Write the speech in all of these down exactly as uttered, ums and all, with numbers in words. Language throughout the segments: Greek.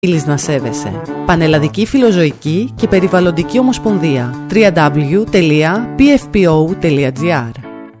Οφείλεις να σέβεσαι. Πανελλαδική Φιλοζωική και Περιβαλλοντική Ομοσπονδία. double-u double-u double-u τελεία πι εφ πι ο τελεία τζι άρ.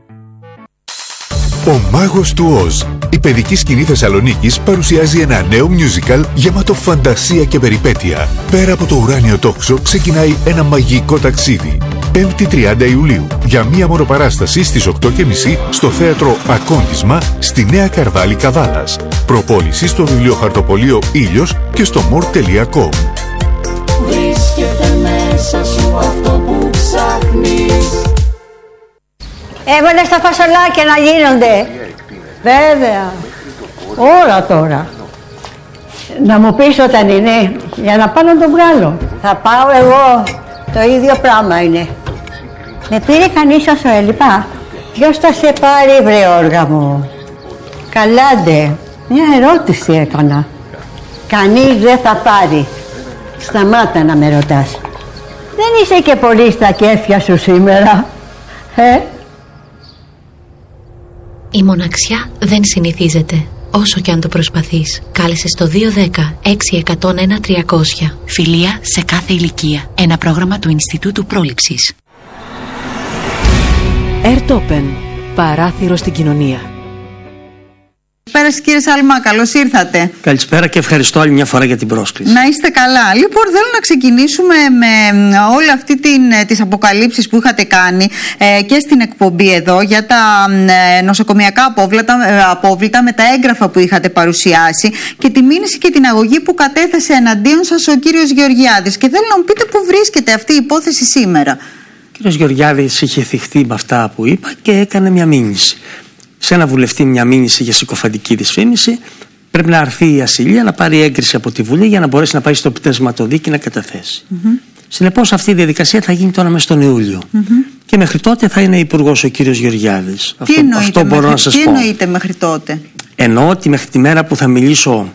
Ο Μάγος του Οζ, η παιδική σκηνή Θεσσαλονίκης, παρουσιάζει ένα νέο musical γεμάτο φαντασία και περιπέτεια. Πέρα από το ουράνιο τόξο ξεκινάει ένα μαγικό ταξίδι. πέμπτη τριάντα Ιουλίου, για μία μονοπαράσταση στις οκτώ και μισή στο θέατρο Ακόντισμα στη Νέα Καρδάλη Καβάλας. Προπόληση στο βιβλιοχαρτοπωλείο Ήλιος και στο μορ τελεία κομ. Βρίσκεται μέσα σου αυτό που ψάχνεις. Έβαλε στα φασολάκια να γίνονται. Βέβαια. Όλα τώρα. Να μου πεις όταν είναι, για να πάω να το βγάλω. Θα πάω εγώ. Το ίδιο πράγμα είναι. Με πήρε κανείς όσο έλειπα. Ποιος θα σε πάρει, βρε όργα μου? Καλάντε. Μια ερώτηση έκανα. Κανείς δεν θα πάρει. Σταμάτα να με ρωτάς. Δεν είσαι και πολύ στα κέφια σου σήμερα. Ε? Η μοναξιά δεν συνηθίζεται, όσο και αν το προσπαθείς. Κάλεσε στο δύο δέκα έξι εκατόν ένα τριακόσια. Φιλία σε κάθε ηλικία. Ένα πρόγραμμα του Ινστιτούτου Πρόληψης. Airtopen. Παράθυρο στην κοινωνία. Καλησπέρα κύριε Σαλμά, καλώς ήρθατε. Καλησπέρα και ευχαριστώ άλλη μια φορά για την πρόσκληση. Να είστε καλά. Λοιπόν, θέλω να ξεκινήσουμε με όλη αυτή την, τις αποκαλύψεις που είχατε κάνει ε, και στην εκπομπή εδώ για τα ε, νοσοκομιακά απόβλητα, ε, απόβλητα με τα έγγραφα που είχατε παρουσιάσει και τη μήνυση και την αγωγή που κατέθεσε εναντίον σας ο κύριος Γεωργιάδης. Και θέλω να μου πείτε πού βρίσκεται αυτή η υπόθεση σήμερα. Ο κύριος Γεωργιάδης είχε θυχθεί με αυτά που είπα και έκανε μια μήνυση. Σε ένα βουλευτή μια μήνυση για συκοφαντική δυσφήμιση, πρέπει να αρθεί η ασυλία, να πάρει έγκριση από τη Βουλή για να μπορέσει να πάει στο επιτεσματοδίκη να καταθέσει. Mm-hmm. Συνεπώς αυτή η διαδικασία θα γίνει τώρα μέσα στον Ιούλιο. Mm-hmm. Και μέχρι τότε θα είναι υπουργός ο κύριος Γεωργιάδης. Τι αυτό, αυτό μπορώ μέχρι, να σας τι πω. εννοείται μέχρι τότε? Εννοώ ότι μέχρι τη μέρα που θα μιλήσω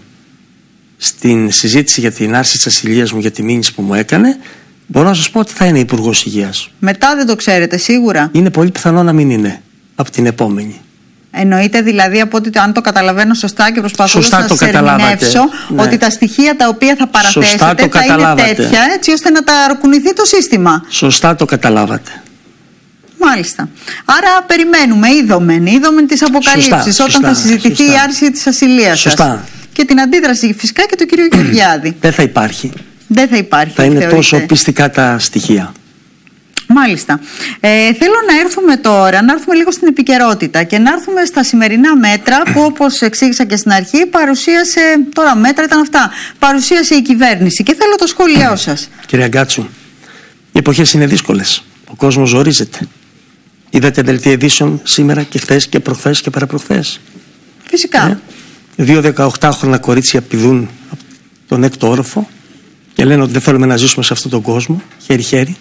στην συζήτηση για την άρση της ασυλίας μου, για τη μήνυση που μου έκανε, μπορώ να σας πω ότι θα είναι υπουργός υγείας. Μετά δεν το ξέρετε σίγουρα? Είναι πολύ πιθανό να μην είναι από την επόμενη. Εννοείται δηλαδή, από ότι αν το καταλαβαίνω σωστά και προσπαθώ να σας ερμηνεύσω, ναι, ότι τα στοιχεία τα οποία θα παραθέσετε θα είναι τέτοια έτσι ώστε να τα αρκουνηθεί το σύστημα. Σωστά το καταλάβατε. Μάλιστα. Άρα περιμένουμε, είδομεν, είδομεν τις αποκαλύψεις όταν σωστά, θα συζητηθεί σωστά. η άρση της ασυλίας σας. Και την αντίδραση φυσικά και του κύριου Γεωργιάδη. Δεν θα υπάρχει. Δεν θα υπάρχει. Θα είναι θεωρείτε. τόσο πιστικά τα στοιχεία. Μάλιστα. Ε, θέλω να έρθουμε τώρα, να έρθουμε λίγο στην επικαιρότητα και να έρθουμε στα σημερινά μέτρα που, όπως εξήγησα και στην αρχή, παρουσίασε, τώρα μέτρα ήταν αυτά, παρουσίασε η κυβέρνηση και θέλω το σχόλιο σας. Κυρία Γκάτσου, οι εποχές είναι δύσκολες. Ο κόσμος ζορίζεται. Είδατε δελτία ειδήσεων σήμερα και χθες και προχθές και παραπροχθές? Φυσικά. Ε, δύο δεκαοκτάχρονα κορίτσια πηδούν από τον έκτο όροφο και λένε ότι δεν θέλουμε να ζήσουμε σε αυτόν τον κόσμο, χέρι-χέρι.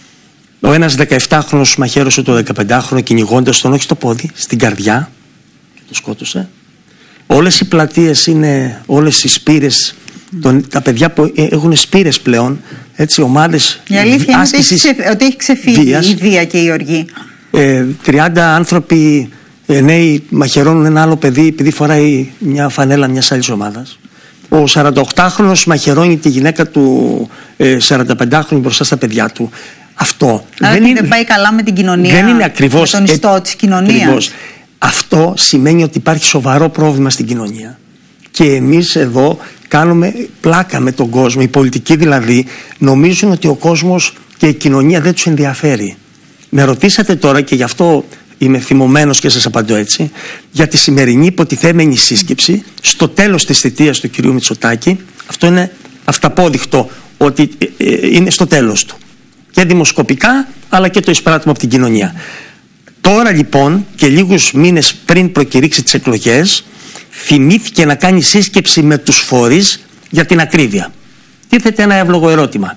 Ο ένας δεκαεπτάχρονος μαχαίρωσε το δεκαπεντάχρονο κυνηγώντας τον, όχι στο πόδι, στην καρδιά και το σκότωσε. Όλες οι πλατείες είναι, όλες οι σπήρες, τον, τα παιδιά που έχουν σπήρες πλέον, έτσι, ομάδες η αλήθεια άσκησης είναι ότι έχει ξεφύγει βίας. Η βία και η οργή. Ε, τριάντα άνθρωποι ε, νέοι μαχαιρώνουν ένα άλλο παιδί επειδή φοράει μια φανέλα μιας άλλης ομάδας. Ο σαρανταοκτάχρονος μαχαιρώνει τη γυναίκα του ε, σαρανταπεντάχρονη μπροστά στα παιδιά του. Αυτό Άρα δεν, είναι, δεν πάει καλά με την κοινωνία, δεν είναι ακριβώς, με τον ιστό ε, της κοινωνίας. Ακριβώς. Αυτό σημαίνει ότι υπάρχει σοβαρό πρόβλημα στην κοινωνία. Και εμείς εδώ κάνουμε πλάκα με τον κόσμο. Οι πολιτικοί δηλαδή νομίζουν ότι ο κόσμος και η κοινωνία δεν τους ενδιαφέρει. Με ρωτήσατε τώρα και γι' αυτό είμαι θυμωμένος και σας απαντώ έτσι, για τη σημερινή υποτιθέμενη σύσκεψη στο τέλος της θητείας του κυρίου Μητσοτάκη. Αυτό είναι αυταπόδεικτο ότι είναι στο τέλος του. Και δημοσκοπικά αλλά και το εισπράττουμε από την κοινωνία. Τώρα λοιπόν και λίγους μήνες πριν προκηρύξει τις εκλογές, θυμήθηκε να κάνει σύσκεψη με τους φορείς για την ακρίβεια. Τίθεται ένα εύλογο ερώτημα.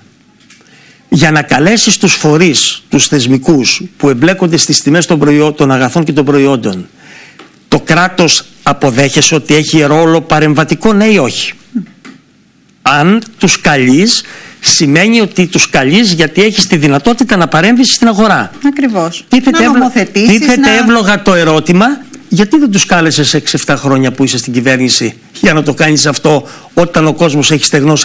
Για να καλέσεις τους φορείς, τους θεσμικούς που εμπλέκονται στις τιμές των, προϊό... των αγαθών και των προϊόντων, το κράτος αποδέχεσαι ότι έχει ρόλο παρεμβατικό, ναι ή όχι? Αν τους καλείς, σημαίνει ότι τους καλείς γιατί έχεις τη δυνατότητα να παρέμβεις στην αγορά. Ακριβώς. Τίθεται, να εύλο... Τίθεται να... εύλογα το ερώτημα, γιατί δεν τους κάλεσες έξι εφτά χρόνια που είσαι στην κυβέρνηση για να το κάνεις αυτό όταν ο κόσμος έχει στεγνώσει